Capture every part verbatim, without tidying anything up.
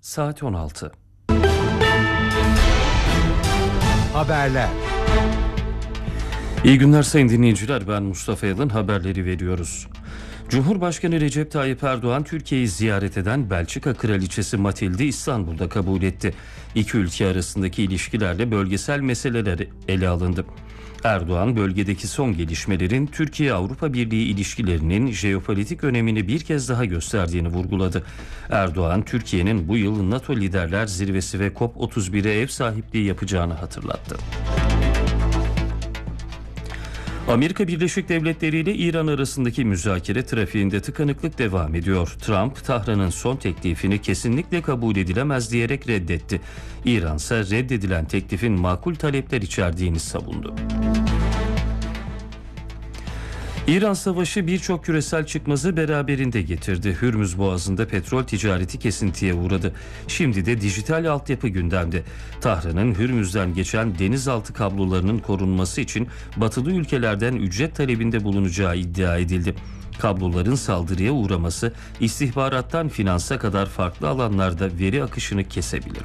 Saat on altı. Haberler. İyi günler sayın dinleyiciler, ben Mustafa Yalın, haberleri veriyoruz. Cumhurbaşkanı Recep Tayyip Erdoğan Türkiye'yi ziyaret eden Belçika Kraliçesi Matild'i İstanbul'da kabul etti. İki ülke arasındaki ilişkilerle bölgesel meseleler ele alındı. Erdoğan bölgedeki son gelişmelerin Türkiye-Avrupa Birliği ilişkilerinin jeopolitik önemini bir kez daha gösterdiğini vurguladı. Erdoğan, Türkiye'nin bu yıl NATO Liderler Zirvesi ve COP otuz bire ev sahipliği yapacağını hatırlattı. Amerika Birleşik Devletleri ile İran arasındaki müzakere trafiğinde tıkanıklık devam ediyor. Trump, Tahran'ın son teklifini kesinlikle kabul edilemez diyerek reddetti. İran ise reddedilen teklifin makul talepler içerdiğini savundu. İran savaşı birçok küresel çıkmazı beraberinde getirdi. Hürmüz Boğazı'nda petrol ticareti kesintiye uğradı. Şimdi de dijital altyapı gündemde. Tahran'ın Hürmüz'den geçen denizaltı kablolarının korunması için batılı ülkelerden ücret talebinde bulunacağı iddia edildi. Kabloların saldırıya uğraması istihbarattan finansa kadar farklı alanlarda veri akışını kesebilir.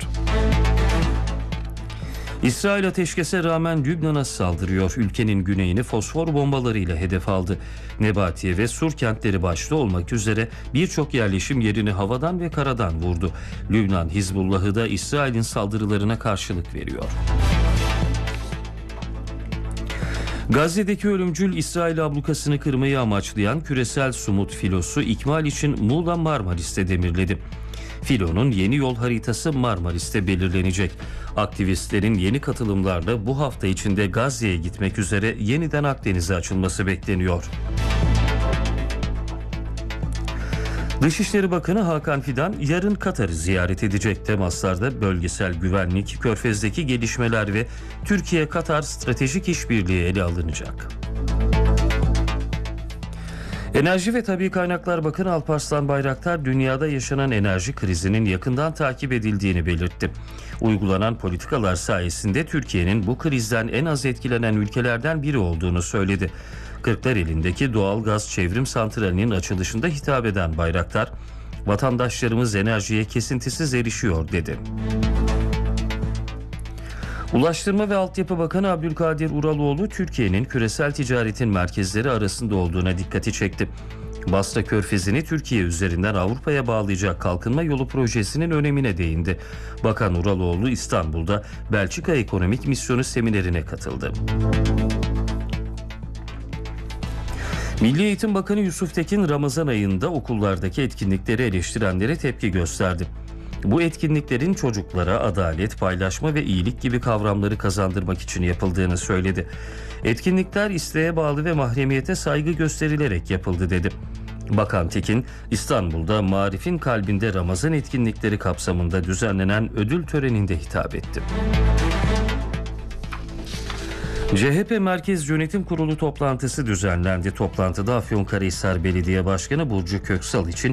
İsrail ateşkese rağmen Lübnan'a saldırıyor. Ülkenin güneyini fosfor bombalarıyla hedef aldı. Nebatiye ve Sur kentleri başta olmak üzere birçok yerleşim yerini havadan ve karadan vurdu. Lübnan Hizbullah'ı da İsrail'in saldırılarına karşılık veriyor. Gazze'deki ölümcül İsrail ablukasını kırmayı amaçlayan küresel Sumut filosu ikmal için Muğla Marmaris'te demirledi. Filonun yeni yol haritası Marmaris'te belirlenecek. Aktivistlerin yeni katılımlarla bu hafta içinde Gazze'ye gitmek üzere yeniden Akdeniz'e açılması bekleniyor. Dışişleri Bakanı Hakan Fidan yarın Katar'ı ziyaret edecek. Temaslarda bölgesel güvenlik, Körfez'deki gelişmeler ve Türkiye-Katar stratejik işbirliği ele alınacak. Enerji ve Tabii Kaynaklar Bakanı Alparslan Bayraktar, dünyada yaşanan enerji krizinin yakından takip edildiğini belirtti. Uygulanan politikalar sayesinde Türkiye'nin bu krizden en az etkilenen ülkelerden biri olduğunu söyledi. Kırklareli'ndeki doğalgaz çevrim santralinin açılışında hitap eden Bayraktar, "Vatandaşlarımız enerjiye kesintisiz erişiyor," dedi. Ulaştırma ve Altyapı Bakanı Abdülkadir Uraloğlu, Türkiye'nin küresel ticaretin merkezleri arasında olduğuna dikkati çekti. Basra Körfezi'ni Türkiye üzerinden Avrupa'ya bağlayacak kalkınma yolu projesinin önemine değindi. Bakan Uraloğlu, İstanbul'da Belçika Ekonomik Misyonu seminerine katıldı. Milli Eğitim Bakanı Yusuf Tekin, Ramazan ayında okullardaki etkinlikleri eleştirenlere tepki gösterdi. Bu etkinliklerin çocuklara adalet, paylaşma ve iyilik gibi kavramları kazandırmak için yapıldığını söyledi. Etkinlikler isteğe bağlı ve mahremiyete saygı gösterilerek yapıldı dedi. Bakan Tekin, İstanbul'da Marif'in Kalbinde Ramazan etkinlikleri kapsamında düzenlenen ödül töreninde hitap etti. C H P Merkez Yönetim Kurulu toplantısı düzenlendi. Toplantıda Afyonkarahisar Belediye Başkanı Burcu Köksal için